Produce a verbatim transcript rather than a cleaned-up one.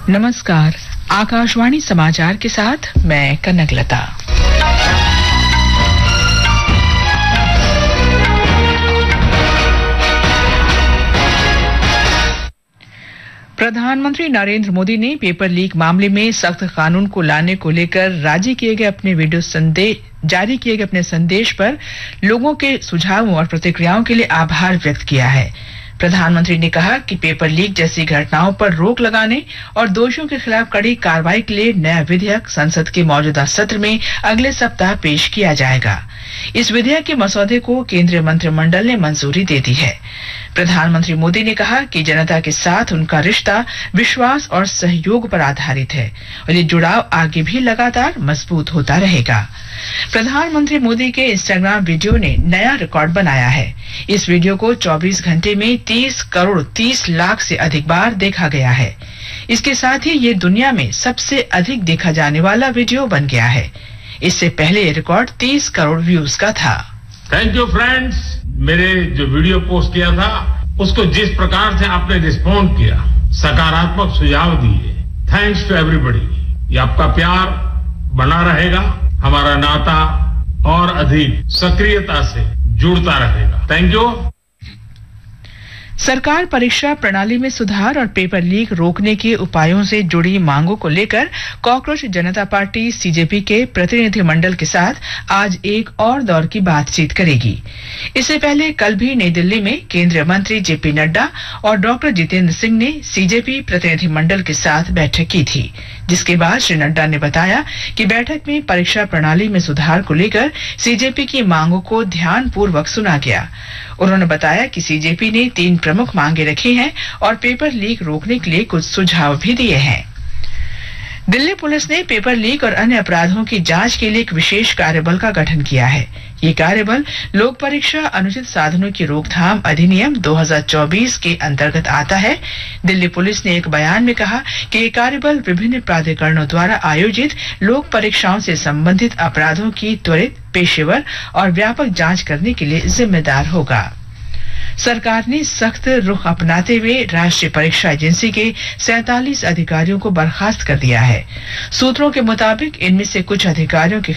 नमस्कार, आकाशवाणी समाचार के साथ मैं कनकलता। प्रधानमंत्री नरेंद्र मोदी ने पेपर लीक मामले में सख्त कानून को लाने को लेकर राज्य किए गए अपने वीडियो संदेश जारी किए गए अपने संदेश पर लोगों के सुझावों और प्रतिक्रियाओं के लिए आभार व्यक्त किया है। प्रधानमंत्री ने कहा कि पेपर लीक जैसी घटनाओं पर रोक लगाने और दोषियों के खिलाफ कड़ी कार्रवाई के लिए नया विधेयक संसद के मौजूदा सत्र में अगले सप्ताह पेश किया जाएगा। इस विधेयक के मसौदे को केंद्रीय मंत्रिमंडल ने मंजूरी दे दी है। प्रधानमंत्री मोदी ने कहा कि जनता के साथ उनका रिश्ता विश्वास और सहयोग पर आधारित है और ये जुड़ाव आगे भी लगातार मजबूत होता रहेगा। प्रधानमंत्री मोदी के इंस्टाग्राम वीडियो ने नया रिकॉर्ड बनाया है। इस वीडियो को चौबीस घंटे में तीस करोड़ तीस लाख से अधिक बार देखा गया है। इसके साथ ही ये दुनिया में सबसे अधिक देखा जाने वाला वीडियो बन गया है। इससे पहले ये रिकॉर्ड तीस करोड़ व्यूज का था। Thank you friends. मेरे जो वीडियो पोस्ट किया था उसको जिस प्रकार से आपने रिस्पॉन्ड किया, सकारात्मक सुझाव दिए, थैंक्स टू एवरीबॉडी। ये आपका प्यार बना रहेगा, हमारा नाता और अधिक सक्रियता से जुड़ता रहेगा। Thank you. सरकार परीक्षा प्रणाली में सुधार और पेपर लीक रोकने के उपायों से जुड़ी मांगों को लेकर कॉकरोच जनता पार्टी सीजेपी के प्रतिनिधिमंडल के साथ आज एक और दौर की बातचीत करेगी। इससे पहले कल भी नई दिल्ली में केंद्रीय मंत्री जेपी नड्डा और डॉक्टर जितेंद्र सिंह ने सीजेपी प्रतिनिधिमंडल के साथ बैठक की थी, जिसके बाद श्री नड्डा ने बताया कि बैठक में परीक्षा प्रणाली में सुधार को लेकर सीजेपी की मांगों को ध्यानपूर्वक सुना गया। उन्होंने बताया कि सीजेपी ने तीन प्रमुख मांगे रखी हैं और पेपर लीक रोकने के लिए कुछ सुझाव भी दिए हैं। दिल्ली पुलिस ने पेपर लीक और अन्य अपराधों की जांच के लिए एक विशेष कार्यबल का गठन किया है। ये कार्यबल लोक परीक्षा अनुचित साधनों की रोकथाम अधिनियम दो हज़ार चौबीस के अंतर्गत आता है। दिल्ली पुलिस ने एक बयान में कहा कि ये कार्यबल विभिन्न प्राधिकरणों द्वारा आयोजित लोक परीक्षाओं से संबंधित अपराधों की त्वरित, पेशेवर और व्यापक जांच करने के लिए जिम्मेदार होगा। सरकार ने सख्त रुख अपनाते हुए राष्ट्रीय परीक्षा एजेंसी के सैंतालीस अधिकारियों को बर्खास्त कर दिया है। सूत्रों के मुताबिक इनमें से कुछ अधिकारियों के